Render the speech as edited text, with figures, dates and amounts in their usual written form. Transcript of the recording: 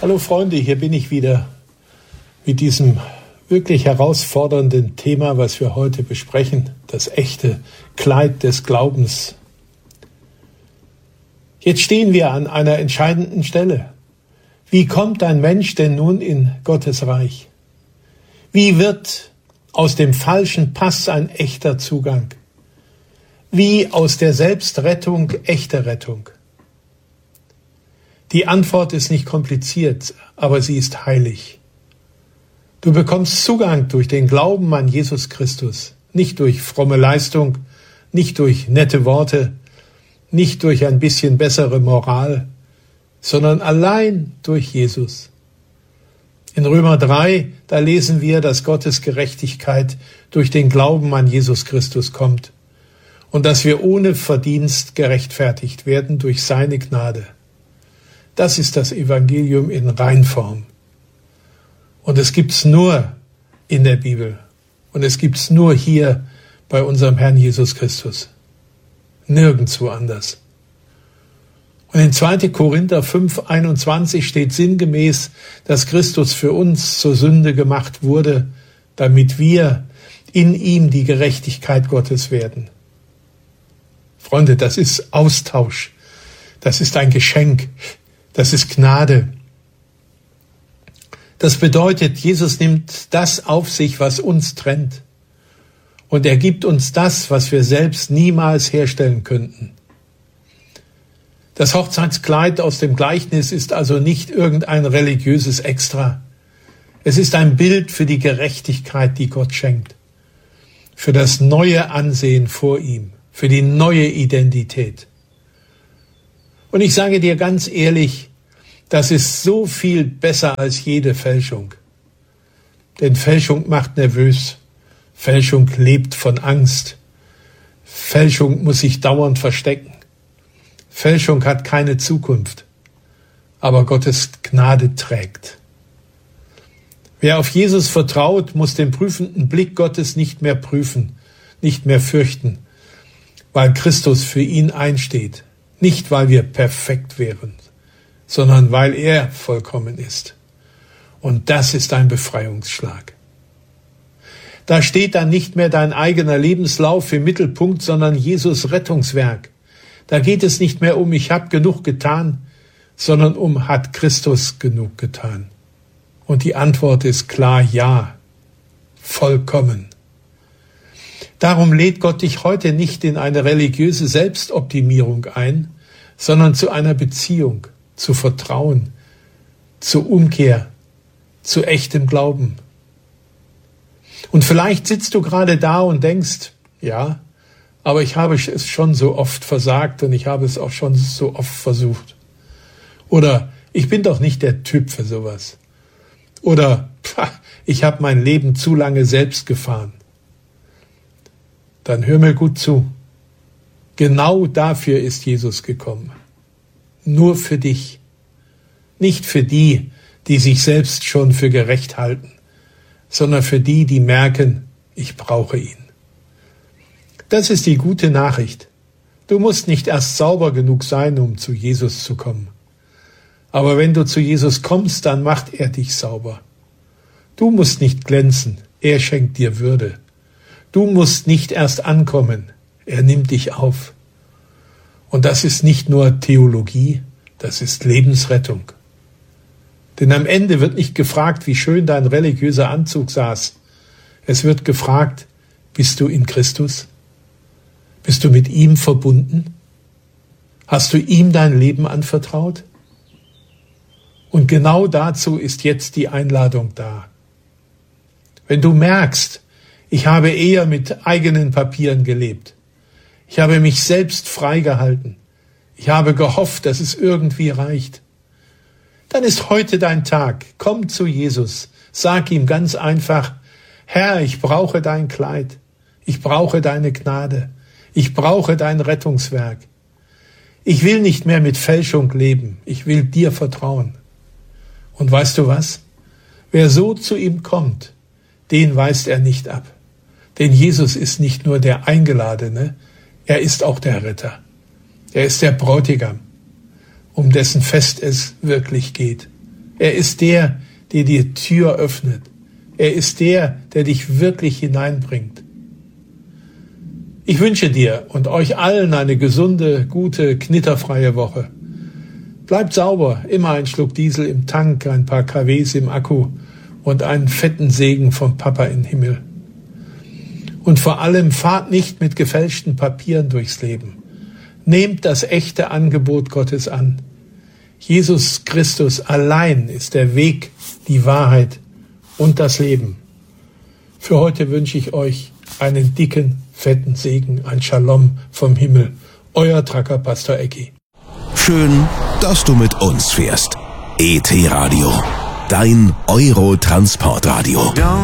Hallo Freunde, hier bin ich wieder mit diesem wirklich herausfordernden Thema, was wir heute besprechen, das echte Kleid des Glaubens. Jetzt stehen wir an einer entscheidenden Stelle. Wie kommt ein Mensch denn nun in Gottes Reich? Wie wird aus dem falschen Pass ein echter Zugang? Wie aus der Selbstrettung echte Rettung? Die Antwort ist nicht kompliziert, aber sie ist heilig. Du bekommst Zugang durch den Glauben an Jesus Christus, nicht durch fromme Leistung, nicht durch nette Worte, nicht durch ein bisschen bessere Moral, sondern allein durch Jesus. In Römer 3, da lesen wir, dass Gottes Gerechtigkeit durch den Glauben an Jesus Christus kommt und dass wir ohne Verdienst gerechtfertigt werden durch seine Gnade. Das ist das Evangelium in Reinform. Und es gibt's nur in der Bibel. Und es gibt's nur hier bei unserem Herrn Jesus Christus. Nirgendwo anders. Und in 2. Korinther 5,21 steht sinngemäß, dass Christus für uns zur Sünde gemacht wurde, damit wir in ihm die Gerechtigkeit Gottes werden. Freunde, das ist Austausch. Das ist ein Geschenk. Das ist Gnade. Das bedeutet, Jesus nimmt das auf sich, was uns trennt. Und er gibt uns das, was wir selbst niemals herstellen könnten. Das Hochzeitskleid aus dem Gleichnis ist also nicht irgendein religiöses Extra. Es ist ein Bild für die Gerechtigkeit, die Gott schenkt. Für das neue Ansehen vor ihm. Für die neue Identität. Und ich sage dir ganz ehrlich, das ist so viel besser als jede Fälschung. Denn Fälschung macht nervös. Fälschung lebt von Angst. Fälschung muss sich dauernd verstecken. Fälschung hat keine Zukunft. Aber Gottes Gnade trägt. Wer auf Jesus vertraut, muss den prüfenden Blick Gottes nicht mehr prüfen, nicht mehr fürchten, weil Christus für ihn einsteht. Nicht, weil wir perfekt wären, sondern weil er vollkommen ist. Und das ist ein Befreiungsschlag. Da steht dann nicht mehr dein eigener Lebenslauf im Mittelpunkt, sondern Jesus Rettungswerk. Da geht es nicht mehr um, ich habe genug getan, sondern um, hat Christus genug getan? Und die Antwort ist klar, ja, vollkommen. Darum lädt Gott dich heute nicht in eine religiöse Selbstoptimierung ein, sondern zu einer Beziehung, zu Vertrauen, zur Umkehr, zu echtem Glauben. Und vielleicht sitzt du gerade da und denkst, ja, aber ich habe es schon so oft versagt und ich habe es auch schon so oft versucht. Oder ich bin doch nicht der Typ für sowas. Oder ich habe mein Leben zu lange selbst gefahren. Dann hör mir gut zu. Genau dafür ist Jesus gekommen. Nur für dich. Nicht für die, die sich selbst schon für gerecht halten, sondern für die, die merken, ich brauche ihn. Das ist die gute Nachricht. Du musst nicht erst sauber genug sein, um zu Jesus zu kommen. Aber wenn du zu Jesus kommst, dann macht er dich sauber. Du musst nicht glänzen, er schenkt dir Würde. Du musst nicht erst ankommen, er nimmt dich auf. Und das ist nicht nur Theologie, das ist Lebensrettung. Denn am Ende wird nicht gefragt, wie schön dein religiöser Anzug saß. Es wird gefragt, bist du in Christus? Bist du mit ihm verbunden? Hast du ihm dein Leben anvertraut? Und genau dazu ist jetzt die Einladung da. Wenn du merkst, ich habe eher mit eigenen Papieren gelebt. Ich habe mich selbst freigehalten. Ich habe gehofft, dass es irgendwie reicht. Dann ist heute dein Tag. Komm zu Jesus. Sag ihm ganz einfach, Herr, ich brauche dein Kleid. Ich brauche deine Gnade. Ich brauche dein Rettungswerk. Ich will nicht mehr mit Fälschung leben. Ich will dir vertrauen. Und weißt du was? Wer so zu ihm kommt, den weist er nicht ab. Denn Jesus ist nicht nur der Eingeladene, er ist auch der Retter. Er ist der Bräutigam, um dessen Fest es wirklich geht. Er ist der, der die Tür öffnet. Er ist der, der dich wirklich hineinbringt. Ich wünsche dir und euch allen eine gesunde, gute, knitterfreie Woche. Bleibt sauber, immer ein Schluck Diesel im Tank, ein paar kWs im Akku und einen fetten Segen vom Papa im Himmel. Und vor allem fahrt nicht mit gefälschten Papieren durchs Leben. Nehmt das echte Angebot Gottes an. Jesus Christus allein ist der Weg, die Wahrheit und das Leben. Für heute wünsche ich euch einen dicken, fetten Segen, ein Shalom vom Himmel. Euer Tracker Pastor Ecki. Schön, dass du mit uns fährst. ET Radio, dein Euro-Transportradio.